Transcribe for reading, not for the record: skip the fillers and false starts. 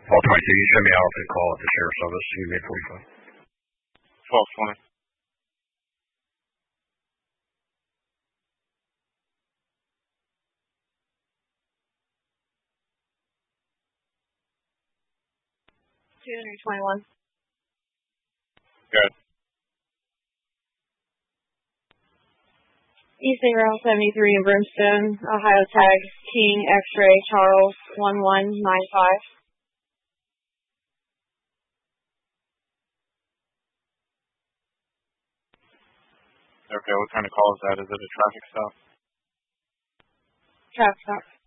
Paul 22, you send me out for the call at the sheriff's office. You made 45. 12:20. $221. Good. E073 in Brimstone, Ohio tag King X-ray Charles 1195. Okay, what kind of call is that? Is it a traffic stop? Traffic stop.